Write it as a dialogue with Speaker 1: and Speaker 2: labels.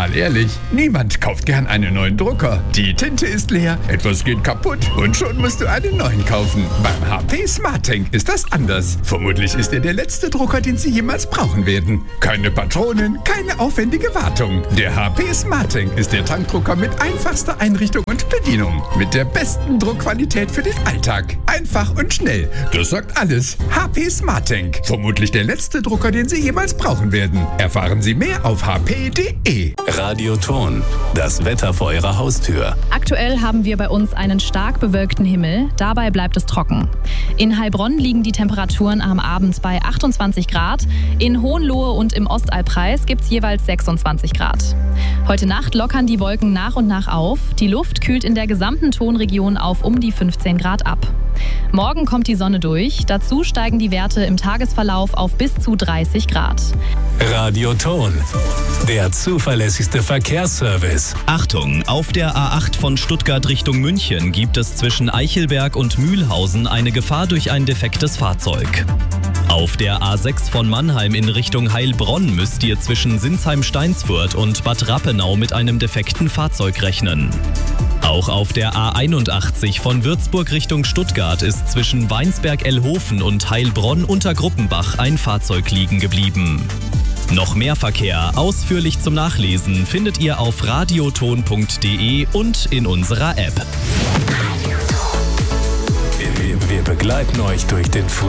Speaker 1: Mal ehrlich, niemand kauft gern einen neuen Drucker. Die Tinte ist leer, etwas geht kaputt und schon musst du einen neuen kaufen. Beim HP SmartTank ist das anders. Vermutlich ist er der letzte Drucker, den Sie jemals brauchen werden. Keine Patronen, keine aufwendige Wartung. Der HP SmartTank ist der Tankdrucker mit einfachster Einrichtung und Bedienung. Mit der besten Druckqualität für den Alltag. Einfach und schnell. Das sagt alles. HP SmartTank. Vermutlich der letzte Drucker, den Sie jemals brauchen werden. Erfahren Sie mehr auf hp.de.
Speaker 2: Radioton, das Wetter vor Ihrer Haustür.
Speaker 3: Aktuell haben wir bei uns einen stark bewölkten Himmel. Dabei bleibt es trocken. In Heilbronn liegen die Temperaturen am Abend bei 28 Grad. In Hohenlohe und im Ostalbkreis gibt es jeweils 26 Grad. Heute Nacht lockern die Wolken nach und nach auf. Die Luft kühlt in der gesamten Tonregion auf um die 15 Grad ab. Morgen kommt die Sonne durch. Dazu steigen die Werte im Tagesverlauf auf bis zu 30 Grad.
Speaker 2: Radioton, der zuverlässigste Verkehrsservice.
Speaker 4: Achtung, auf der A8 von Stuttgart Richtung München gibt es zwischen Eichelberg und Mühlhausen eine Gefahr durch ein defektes Fahrzeug. Auf der A6 von Mannheim in Richtung Heilbronn müsst ihr zwischen Sinsheim-Steinsfurt und Bad Rappenau mit einem defekten Fahrzeug rechnen. Auch auf der A81 von Würzburg Richtung Stuttgart ist zwischen Weinsberg-Ellhofen und Heilbronn unter Gruppenbach ein Fahrzeug liegen geblieben. Noch mehr Verkehr ausführlich zum Nachlesen findet ihr auf radioton.de und in unserer App.
Speaker 2: Wir begleiten euch durch den